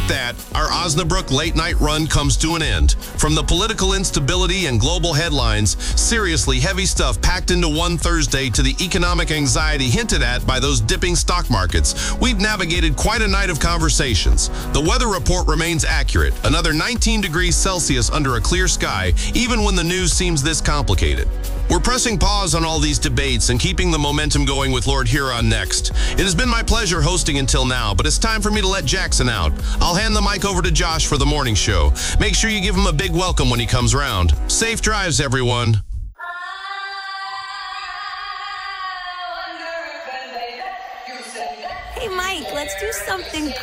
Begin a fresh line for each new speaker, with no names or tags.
that, our Osnabrück late-night run comes to an end. From the political instability and global headlines, seriously heavy stuff packed into one Thursday, to the economic anxiety hinted at by those dipping stock markets, we've navigated quite a night of conversations. The weather report remains accurate, another 19 degrees Celsius under a clear sky, even when the news seems this complicated. We're pressing pause on all these debates and keeping the momentum going with Lord Huron next. It has been my pleasure hosting until now, but it's time for me to let Jackson out. I'll hand the mic over to Josh for the morning show. Make sure you give him a big welcome when he comes round. Safe drives, everyone.
Hey, Mike, let's do something